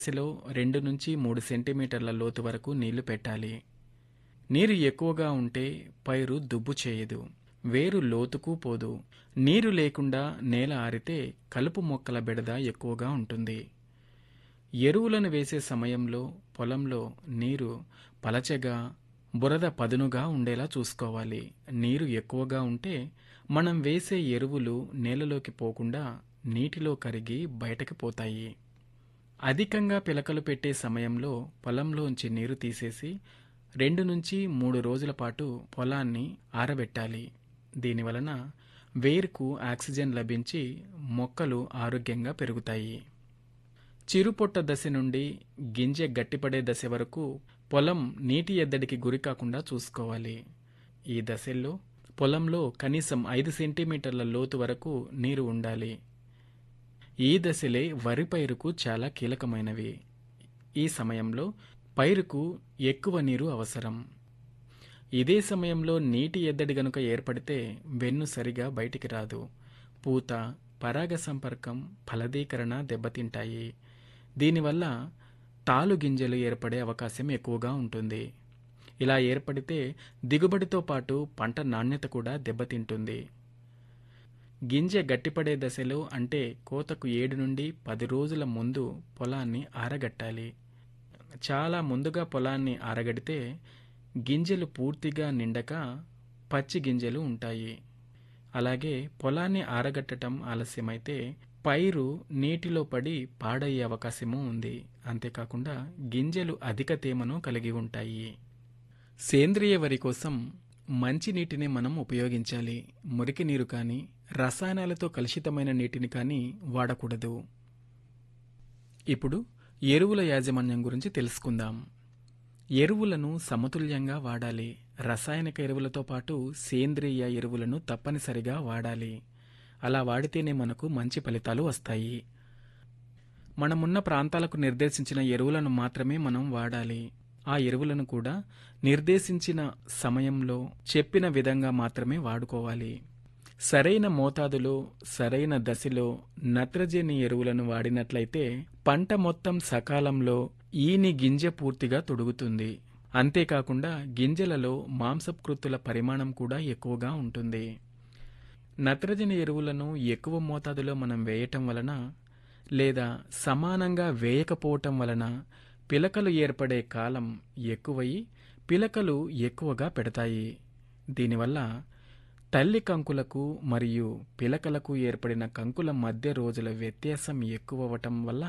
దశలో 2-3 సెంటీమీటర్ల లోతు వరకు నీళ్లు పెట్టాలి. నీరు ఎక్కువగా ఉంటే పైరు దుబ్బు చేయదు, వేరు లోతుకు పోదు. నీరు లేకుండా నేల ఆరితే కలుపు మొక్కల బెడద ఎక్కువగా ఉంటుంది. ఎరువులను వేసే సమయంలో పొలంలో నీరు పలచగా, బురద పదునుగా ఉండేలా చూసుకోవాలి. నీరు ఎక్కువగా ఉంటే మనం వేసే ఎరువులు నేలలోకి పోకుండా నీటిలో కరిగి బయటకి పోతాయి. అధికంగా పిలకలు పెట్టే సమయంలో పొలంలోంచి నీరు తీసేసి 2-3 రోజుల పాటు పొలాన్ని ఆరబెట్టాలి. దీనివలన వేరుకు ఆక్సిజన్ లభించి మొక్కలు ఆరోగ్యంగా పెరుగుతాయి. చిరుపొట్ట దశ నుండి గింజ గట్టిపడే దశ వరకు పొలం నీటి ఎద్దడికి గురికాకుండా చూసుకోవాలి. ఈ దశల్లో పొలంలో కనీసం 5 సెంటీమీటర్ల లోతు వరకు నీరు ఉండాలి. ఈ దశలే వరి పైరుకు చాలా కీలకమైనవి. ఈ సమయంలో పైరుకు ఎక్కువ నీరు అవసరం. ఇదే సమయంలో నీటి ఎద్దడి గనుక ఏర్పడితే వెన్ను సరిగా బయటికి రాదు. పూత, పరాగ సంపర్కం, ఫలదీకరణ దెబ్బతింటాయి. దీనివల్ల తాలు గింజలు ఏర్పడే అవకాశం ఎక్కువగా ఉంటుంది. ఇలా ఏర్పడితే దిగుబడితో పాటు పంట నాణ్యత కూడా దెబ్బతింటుంది. గింజ గట్టిపడే దశలో అంటే కోతకు 7-10 రోజుల ముందు పొలాన్ని ఆరగట్టాలి. చాలా ముందుగా పొలాన్ని ఆరగడితే గింజలు పూర్తిగా నిండక పచ్చి గింజలు ఉంటాయి. అలాగే పొలాన్ని ఆరగట్టడం ఆలస్యమైతే పైరు నీటిలో పడి పాడయ్యే అవకాశము ఉంది. అంతేకాకుండా గింజలు అధిక తేమను కలిగి ఉంటాయి. సేంద్రియ వరి కోసం మంచి నీటిని మనం ఉపయోగించాలి. మురికి నీరు కానీ, రసాయనాలతో కలుషితమైన నీటిని కానీ వాడకూడదు. ఇప్పుడు ఎరువుల యాజమాన్యం గురించి తెలుసుకుందాం. ఎరువులను సమతుల్యంగా వాడాలి. రసాయనిక ఎరువులతో పాటు సేంద్రియ ఎరువులను తప్పనిసరిగా వాడాలి. అలా వాడితేనే మనకు మంచి ఫలితాలు వస్తాయి. మనమున్న ప్రాంతాలకు నిర్దేశించిన ఎరువులను మాత్రమే మనం వాడాలి. ఆ ఎరువులను కూడా నిర్దేశించిన సమయంలో చెప్పిన విధంగా మాత్రమే వాడుకోవాలి. సరైన మోతాదులో, సరైన దశలో నత్రజని ఎరువులను వాడినట్లయితే పంట మొత్తం సకాలంలో ఈని గింజ పూర్తిగా తొడుగుతుంది. అంతేకాకుండా గింజలలో మాంసకృత్తుల పరిమాణం కూడా ఎక్కువగా ఉంటుంది. నత్రజని ఎరువులను ఎక్కువ మోతాదులో మనం వేయటం వలన లేదా సమానంగా వేయకపోవటం వలన పిలకలు ఏర్పడే కాలం ఎక్కువై పిలకలు ఎక్కువగా పెడతాయి. దీనివల్ల తల్లి కంకులకు మరియు పిలకలకు ఏర్పడిన కంకుల మధ్య రోజుల వ్యత్యాసం ఎక్కువవటం వల్ల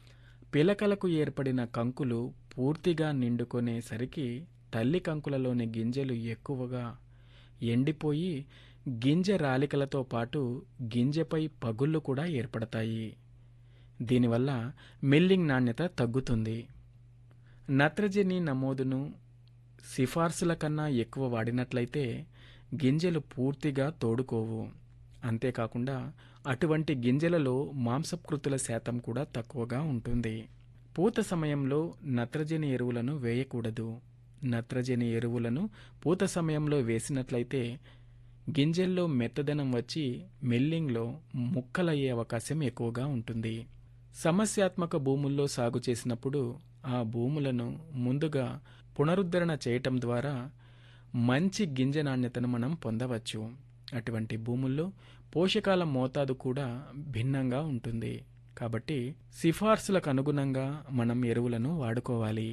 పిలకలకు ఏర్పడిన కంకులు పూర్తిగా నిండుకొనేసరికి తల్లి కంకులలోని గింజలు ఎక్కువగా ఎండిపోయి గింజ రాలికలతో పాటు గింజపై పగుళ్ళు కూడా ఏర్పడతాయి. దీనివల్ల మిల్లింగ్ నాణ్యత తగ్గుతుంది. నత్రజని నమోదును సిఫార్సుల కన్నా ఎక్కువ వాడినట్లయితే గింజలు పూర్తిగా తోడుకోవు. అంతేకాకుండా అటువంటి గింజలలో మాంసకృతుల శాతం కూడా తక్కువగా ఉంటుంది. పూత సమయంలో నత్రజని ఎరువులను వేయకూడదు. నత్రజని ఎరువులను పూత సమయంలో వేసినట్లయితే గింజల్లో మెత్తదనం వచ్చి మిల్లింగ్లో ముక్కలయ్యే అవకాశం ఎక్కువగా ఉంటుంది. సమస్యాత్మక భూముల్లో సాగు చేసినప్పుడు ఆ భూములను ముందుగా పునరుద్ధరణ చేయటం ద్వారా మంచి గింజ నాణ్యతను మనం పొందవచ్చు. అటువంటి భూముల్లో పోషకాల మోతాదు కూడా భిన్నంగా ఉంటుంది. కాబట్టి సిఫార్సులకు అనుగుణంగా మనం ఎరువులను వాడుకోవాలి.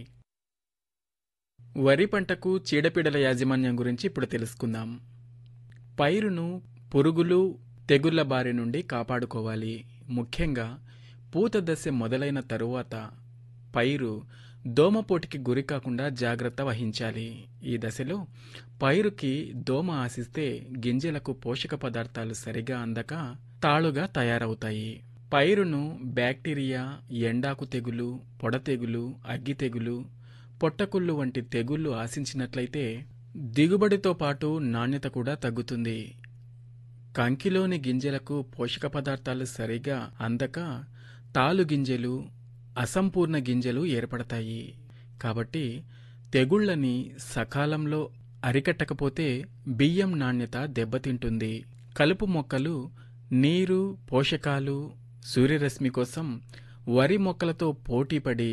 వరి పంటకు చీడపీడల యాజమాన్యం గురించి ఇప్పుడు తెలుసుకుందాం. పైరును పురుగులు, తెగుళ్ల బారి నుండి కాపాడుకోవాలి. ముఖ్యంగా పూత దశ మొదలైన తరువాత పైరు దోమపోటుకి గురికాకుండా జాగ్రత్త వహించాలి. ఈ దశలో పైరుకి దోమ ఆశిస్తే గింజలకు పోషక పదార్థాలు సరిగా అందక తాళుగా తయారవుతాయి. పైరును బ్యాక్టీరియా, ఎండాకు తెగులు, పొడ తెగులు, అగ్గి తెగులు, పొట్టకుళ్ళు వంటి తెగుళ్లు ఆశించినట్లయితే దిగుబడితో పాటు నాణ్యత కూడా తగ్గుతుంది. కంకిలోని గింజలకు పోషక పదార్థాలు సరిగా అందక తాలు గింజలు, అసంపూర్ణ గింజలు ఏర్పడతాయి. కాబట్టి తెగుళ్లని సకాలంలో అరికట్టకపోతే బియ్యం నాణ్యత దెబ్బతింటుంది. కలుపు మొక్కలు నీరు, పోషకాలు, సూర్యరశ్మి కోసం వరి మొక్కలతో పోటీపడి